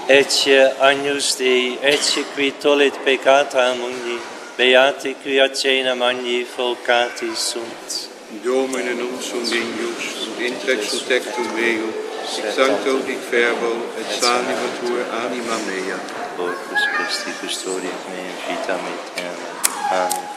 Ecce Agnus Dei, ecce qui tollit peccata mundi, beati qui a cena magni vocati sunt. Domine non sunt dignus, intexu tectum meo, sancto dic verbo, et salibatur anima mea. Corpus Christi custodiet me in vita aeterna. Amen.